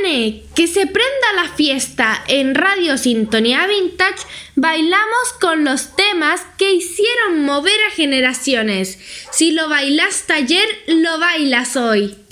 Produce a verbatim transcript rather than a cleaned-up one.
Vane, que se prenda la fiesta. En Radio Sintonía Vintage bailamos con los temas que hicieron mover a generaciones. Si lo bailaste ayer, lo bailas hoy.